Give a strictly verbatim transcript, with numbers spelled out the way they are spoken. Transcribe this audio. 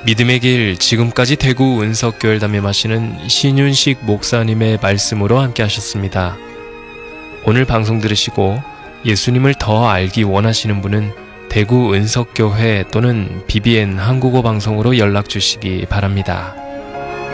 믿음의 길, 지금까지 대구 은석교회를 담임하시는 신윤식 목사님의 말씀으로 함께 하셨습니다. 오늘 방송 들으시고 예수님을 더 알기 원하시는 분은 대구 은석교회 또는 비비엔 한국어 방송으로 연락 주시기 바랍니다.